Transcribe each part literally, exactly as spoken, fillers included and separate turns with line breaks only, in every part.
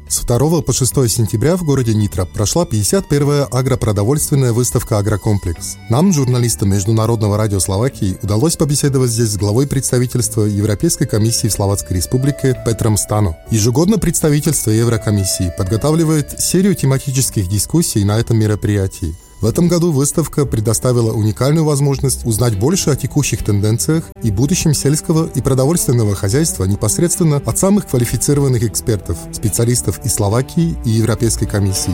С второго по шестое сентября в городе Нитра прошла пятьдесят первая агропродовольственная выставка «Агрокомплекс». Нам, журналистам Международного радио Словакии, удалось побеседовать здесь с главой представительства Европейской комиссии в Словацкой Республике Петром Стано. Ежегодно представительство Еврокомиссии подготавливает серию тематических дискуссий на этом мероприятии. В этом году выставка предоставила уникальную возможность узнать больше о текущих тенденциях и будущем сельского и продовольственного хозяйства непосредственно от самых квалифицированных экспертов, специалистов из Словакии и Европейской комиссии.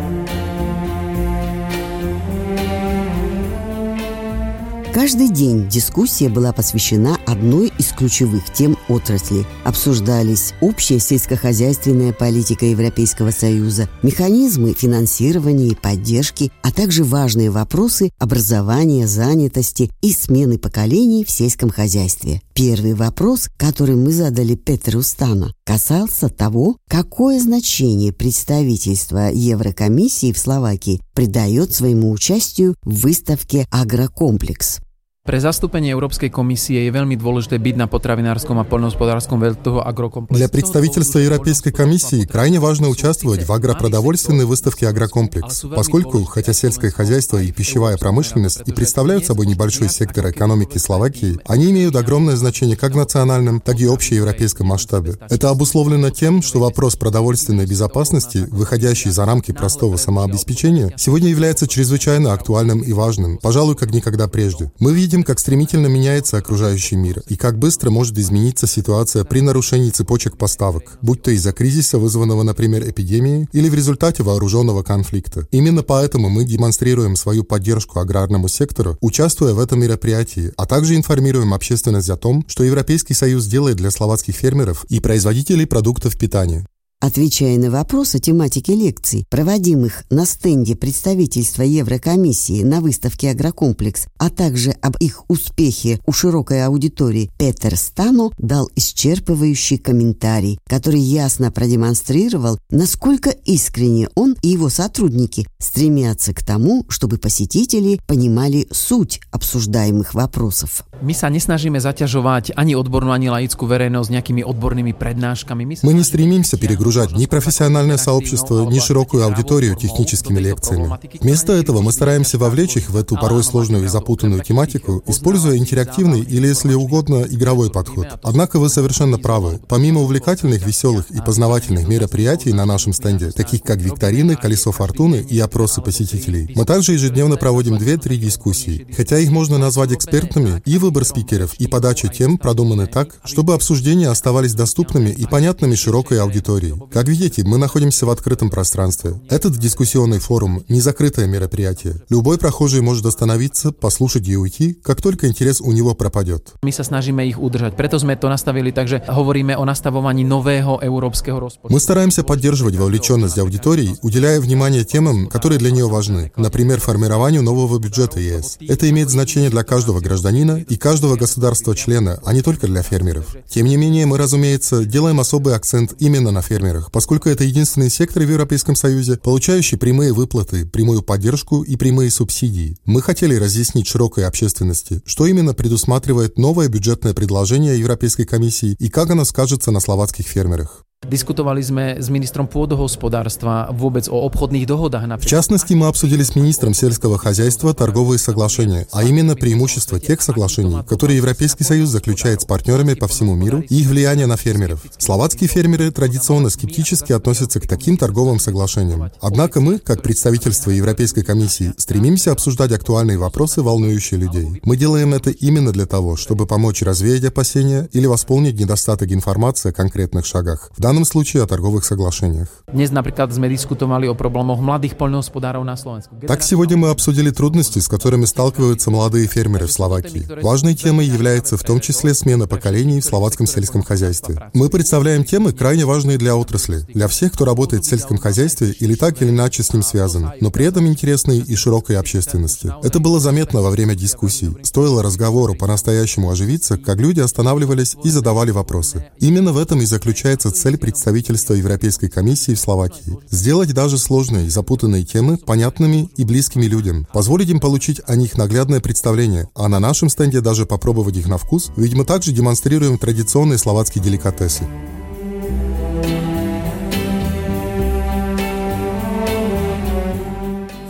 Каждый день дискуссия была посвящена одной из ключевых тем отрасли. Обсуждались общая сельскохозяйственная политика Европейского Союза, механизмы финансирования и поддержки, а также важные вопросы образования, занятости и смены поколений в сельском хозяйстве. Первый вопрос, который мы задали Петру Стано, касался того, какое значение представительство Еврокомиссии в Словакии придает своему участию в выставке «Агрокомплекс».
Pre zastúpenie Európskej komisie je veľmi dôležité byť na potravinárskom a poľnohospodárskom veľtrhu агрокомплекс.
Для представительства Европейской комиссии крайне важно участвовать в агропродовольственной выставке «Агрокомплекс», поскольку, хотя сельское хозяйство и пищевая промышленность и представляют собой небольшой сектор экономики Словакии, они имеют огромное значение как в национальном, так и общеевропейском масштабе. Это обусловлено тем, что вопрос продовольственной безопасности, выходящий за рамки простого самообеспечения, сегодня является чрезвычайно актуальным и важным, пожалуй, как никогда прежде. Мы видим, как стремительно меняется окружающий мир и как быстро может измениться ситуация при нарушении цепочек поставок, будь то из-за кризиса, вызванного, например, эпидемией, или в результате вооруженного конфликта. Именно поэтому мы демонстрируем свою поддержку аграрному сектору, участвуя в этом мероприятии, а также информируем общественность о том, что Европейский Союз делает для словацких фермеров и производителей продуктов питания.
Отвечая на вопрос о тематике лекций, проводимых на стенде представительства Еврокомиссии на выставке «Агрокомплекс», а также об их успехе у широкой аудитории, Петр Стано дал исчерпывающий комментарий, который ясно продемонстрировал, насколько искренне он и его сотрудники стремятся к тому, чтобы посетители понимали суть обсуждаемых вопросов.
My sa nesnažíme zaťažovať ani odbornú, ani laickú verejnosť nejakými odbornými prednáškami.
Мы не стремимся перегружать ни профессиональное сообщество, ни широкую аудиторию техническими лекциями. Вместо этого мы стараемся вовлечь их в эту порой сложную и запутанную тематику, используя интерактивный или, если угодно, игровой подход. Однако вы совершенно правы. Помимо увлекательных, веселых и познавательных мероприятий на нашем стенде, таких как викторины, колесо фортуны и опросы посетителей, мы также ежедневно проводим две-три дискуссии. Хотя их можно назвать экспертными, и выбор спикеров, и подача тем продуманы так, чтобы обсуждения оставались доступными и понятными широкой аудитории. Как видите, мы находимся в открытом пространстве. Этот дискуссионный форум – не закрытое мероприятие. Любой прохожий может остановиться, послушать и уйти, как только интерес у него пропадет.
My sa snažíme ich udržať, preto sme to nastavili tak, že hovoríme o nastavovaní nového európskeho rozpočtu.
Мы стараемся поддерживать вовлеченность аудитории, уделяя внимание темам, которые для нее важны. Например, формированию нового бюджета ЕС. Это имеет значение для каждого гражданина и каждого государства-члена, а не только для фермеров. Тем не менее, мы, разумеется, делаем особый акцент именно на фермерах, поскольку это единственный сектор в Европейском Союзе, получающий прямые выплаты, прямую поддержку и прямые субсидии. Мы хотели разъяснить широкой общественности, что именно предусматривает новое бюджетное предложение Европейской комиссии и как оно скажется на словацких фермерах.
Diskutovali sme s ministrom pôdohospodárstva vôbec o obchodných dohodách.
В частности, мы обсудили с министром сельского хозяйства торговые соглашения, а именно преимущества тех соглашений, которые Европейский Союз заключает с партнерами по всему миру и их влияние на фермеров. Словацкие фермеры традиционно скептически относятся к таким торговым соглашениям. Однако мы, как представительство Европейской комиссии, стремимся обсуждать актуальные вопросы, волнующие людей. Мы делаем это именно для того, чтобы помочь развеять опасения или восполнить недостаток информации о конкретных шагах. В данном случае о торговых соглашениях.
Dnes napríklad sme diskutovali o problémoch mladých poľnohospodárov na Slovensku.
Так сегодня мы обсудили трудности, с которыми сталкиваются молодые фермеры в Словакии. Важной темой является в том числе смена поколений в словацком сельском хозяйстве. Мы представляем темы, крайне важные для отрасли, для всех, кто работает в сельском хозяйстве или так или иначе с ним связан, но при этом интересные и широкой общественности. Это было заметно во время дискуссий. Стоило разговору по-настоящему оживиться, как люди останавливались и задавали вопросы. Именно в этом и заключается цель представительства Европейской комиссии в Словакии. Сделать даже сложные и запутанные темы понятными и близкими людям. Позволить им получить о них наглядное представление, а на нашем стенде даже попробовать их на вкус, ведь мы также демонстрируем традиционные словацкие деликатесы.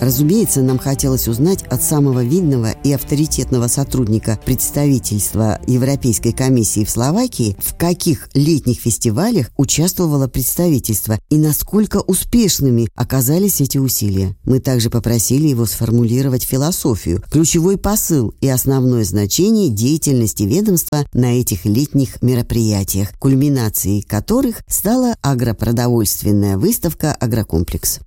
Разумеется, нам хотелось узнать от самого видного и авторитетного сотрудника представительства Европейской комиссии в Словакии, в каких летних фестивалях участвовало представительство и насколько успешными оказались эти усилия. Мы также попросили его сформулировать философию, ключевой посыл и основное значение деятельности ведомства на этих летних мероприятиях, кульминацией которых стала агропродовольственная выставка «Агрокомплекс».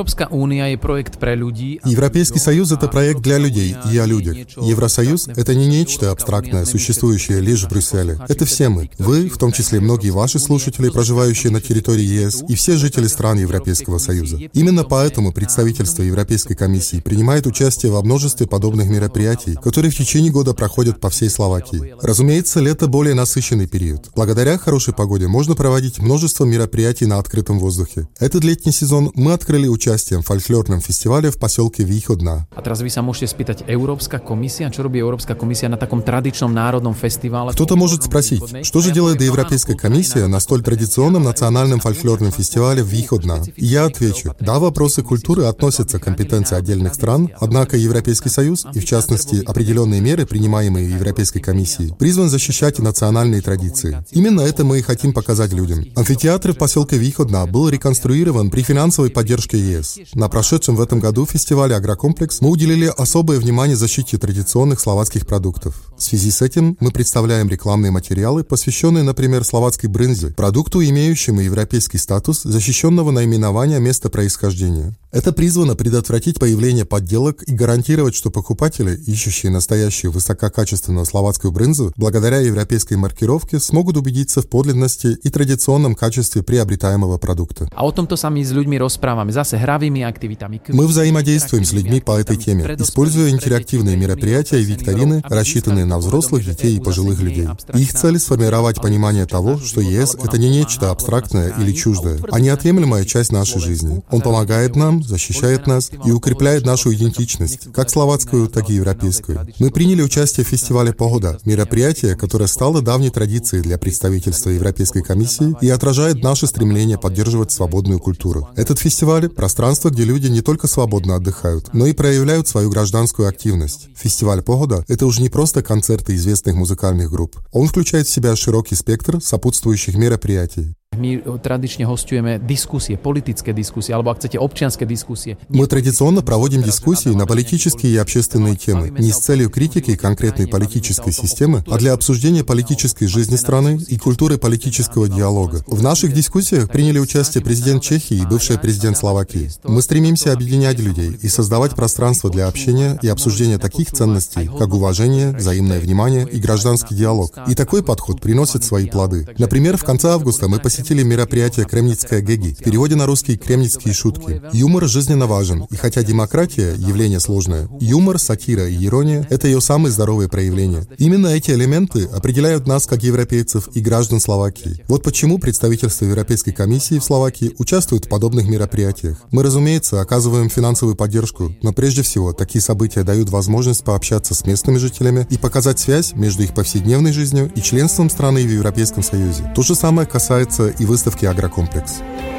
Европейский Союз – это проект для людей и о людях. Евросоюз – это не нечто абстрактное, существующее лишь в Брюсселе. Это все мы. Вы, в том числе многие ваши слушатели, проживающие на территории ЕС, и все жители стран Европейского Союза. Именно поэтому представительство Европейской комиссии принимает участие во множестве подобных мероприятий, которые в течение года проходят по всей Словакии. Разумеется, лето – более насыщенный период. Благодаря хорошей погоде можно проводить множество мероприятий на открытом воздухе. Этот летний сезон мы открыли участием в фольклорном фестивале в поселке Východná.
A teraz vy sa môžete spýtať, Európska komisia, čo robí Európska komisia na takom tradičnom národnom фестивале?
Кто-то может спросить, что же делает Европейская комиссия на столь традиционном национальном фольклорном фестивале в Východná? Я отвечу, да, вопросы культуры относятся к компетенции отдельных стран, однако Европейский Союз, и в частности определенные меры, принимаемые Европейской комиссией, призван защищать национальные традиции. Именно это мы и хотим показать людям. Амфитеатр в поселке Východná был реконструирован при финансовой поддержке ЕС. На прошедшем в этом году фестивале «Агрокомплекс» мы уделили особое внимание защите традиционных словацких продуктов. В связи с этим мы представляем рекламные материалы, посвященные, например, словацкой брынзе, продукту, имеющему европейский статус защищенного наименования места происхождения. Это призвано предотвратить появление подделок и гарантировать, что покупатели, ищущие настоящую высококачественную словацкую брынзу, благодаря европейской маркировке смогут убедиться в подлинности и традиционном качестве приобретаемого продукта.
А о tomto sa my s ľuďmi rozprávame zase hravými aktivitami.
Мы взаимодействуем с людьми по этой теме, используя интерактивные мероприятия и викторины, рассчитанные на взрослых, детей и пожилых людей. Их цель — сформировать понимание того, что ЕС — это не нечто абстрактное или чуждое, а неотъемлемая часть нашей жизни. Он помогает нам, защищает нас и укрепляет нашу идентичность, как словацкую, так и европейскую. Мы приняли участие в фестивале «Погода», мероприятие, которое стало давней традицией для представительства Европейской комиссии и отражает наше стремление поддерживать свободную культуру. Этот фестиваль — пространство, где люди не только свободно отдыхают, но и проявляют свою гражданскую активность. Фестиваль «Погода» — это уже не просто концерты известных музыкальных групп. Он включает в себя широкий спектр сопутствующих мероприятий.
My tradične hostujeme diskusie, politické diskusie, alebo ak chcete, občianske diskusie.
Мы традиционно проводим дискуссии на политические и общественные темы, не с целью критики конкретной политической системы, а для обсуждения политической жизни страны и культуры политического диалога. В наших дискуссиях приняли участие президент Чехии и бывший президент Словакии. Мы стремимся объединять людей и создавать пространство для общения и обсуждения таких ценностей, как уважение, взаимное внимание и гражданский диалог. И такой подход приносит свои плоды. Например, в конце августа мы посетили мероприятие «Кремницкая гэги», в переводе на русский «кремницкие шутки». Юмор жизненно важен, и хотя демократия — явление сложное, юмор, сатира и ирония — это ее самые здоровые проявления. Именно эти элементы определяют нас как европейцев и граждан Словакии. Вот почему представительство Европейской комиссии в Словакии участвует в подобных мероприятиях. Мы, разумеется, оказываем финансовую поддержку, но прежде всего такие события дают возможность пообщаться с местными жителями и показать связь между их повседневной жизнью и членством страны в Европейском Союзе. То же самое касается и выставки «Агрокомплекс».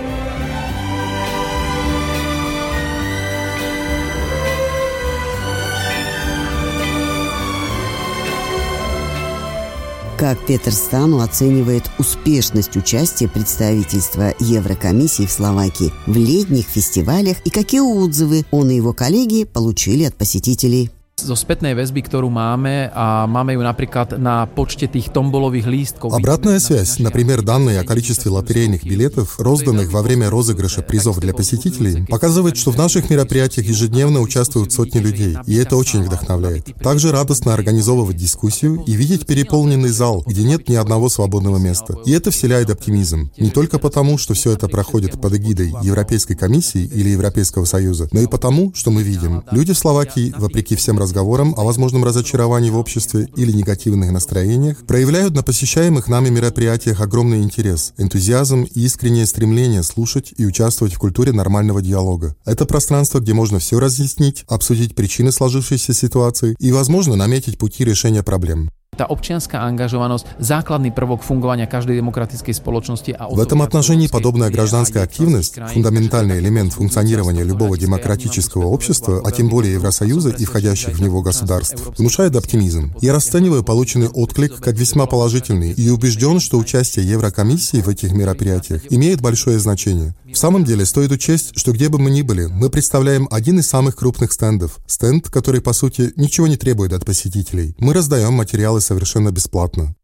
Как Петр Стану оценивает успешность участия представительства Еврокомиссии в Словакии в летних фестивалях и какие отзывы он и его коллеги получили от посетителей?
Zo spätnej väzby, ktorú máme, a máme ju napríklad na počte tých tombolových lístkov.
Обратная связь, например, данные о количестве лотерейных билетов, розданных во время розыгрыша призов для посетителей, показывает, что в наших мероприятиях ежедневно участвуют сотни людей, и это очень вдохновляет. Также радостно организовывать дискуссию и видеть переполненный зал, где нет ни одного свободного места. И это вселяет оптимизм. Не только потому, что все это проходит под эгидой Европейской комиссии или Европейского Союза, но и потому, что мы видим, люди в Словакии, вопреки всем разговорам о возможном разочаровании в обществе или негативных настроениях, проявляют на посещаемых нами мероприятиях огромный интерес, энтузиазм и искреннее стремление слушать и участвовать в культуре нормального диалога. Это пространство, где можно все разъяснить, обсудить причины сложившейся ситуации и, возможно, наметить пути решения проблем.
Tá občianská angažovanosť, základný prvok fungovania каждой демократической спoločnosti.
В этом отношении подобная гражданская активность – фундаментальный элемент функционирования любого демократического общества, а тем более Евросоюза и входящих в него государств, внушает оптимизм. Я расцениваю полученный отклик как весьма положительный и убежден, что участие Еврокомиссии в этих мероприятиях имеет большое значение. В самом деле, стоит учесть, что где бы мы ни были, мы представляем один из самых крупных стендов. Стенд, который, по сути, ничего не требует от посетителей. Мы раздаем материалы совершенно бесплатно.